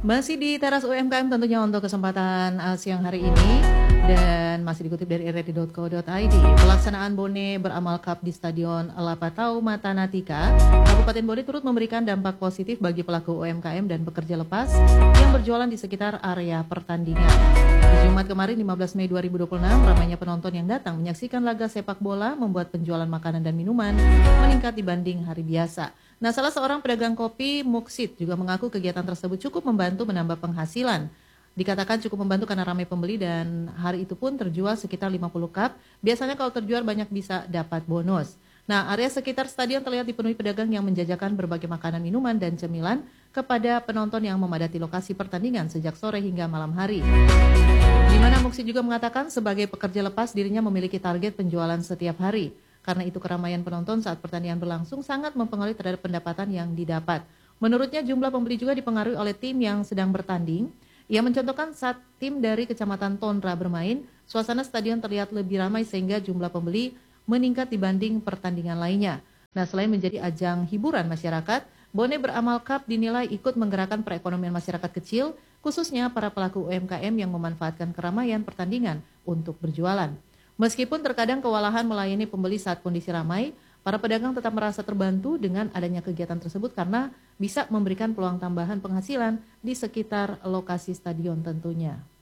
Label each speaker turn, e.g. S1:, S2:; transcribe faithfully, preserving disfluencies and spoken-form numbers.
S1: Masih di teras U M K M tentunya untuk kesempatan uh, siang hari ini dan masih dikutip dari r r t dot co dot i d. Pelaksanaan Bone Beramal Cup di Stadion Lapatau Matanatika, Kabupaten Bone turut memberikan dampak positif bagi pelaku U M K M dan pekerja lepas yang berjualan di sekitar area pertandingan. Di Jumat kemarin lima belas Mei dua ribu dua puluh enam, ramainya penonton yang datang menyaksikan laga sepak bola membuat penjualan makanan dan minuman meningkat dibanding hari biasa. Nah, salah seorang pedagang kopi, Muksid, juga mengaku kegiatan tersebut cukup membantu menambah penghasilan. Dikatakan cukup membantu karena ramai pembeli dan hari itu pun terjual sekitar lima puluh cup. Biasanya kalau terjual banyak bisa dapat bonus. Nah, area sekitar stadion terlihat dipenuhi pedagang yang menjajakan berbagai makanan, minuman, dan cemilan kepada penonton yang memadati lokasi pertandingan sejak sore hingga malam hari. Di mana Muksid juga mengatakan sebagai pekerja lepas dirinya memiliki target penjualan setiap hari. Karena itu keramaian penonton saat pertandingan berlangsung sangat mempengaruhi terhadap pendapatan yang didapat. Menurutnya jumlah pembeli juga dipengaruhi oleh tim yang sedang bertanding. Ia mencontohkan saat tim dari Kecamatan Tondra bermain, suasana stadion terlihat lebih ramai sehingga jumlah pembeli meningkat dibanding pertandingan lainnya. Nah, selain menjadi ajang hiburan masyarakat, Bone Beramal Cup dinilai ikut menggerakkan perekonomian masyarakat kecil, khususnya para pelaku U M K M yang memanfaatkan keramaian pertandingan untuk berjualan. Meskipun terkadang kewalahan melayani pembeli saat kondisi ramai, para pedagang tetap merasa terbantu dengan adanya kegiatan tersebut karena bisa memberikan peluang tambahan penghasilan di sekitar lokasi stadion tentunya.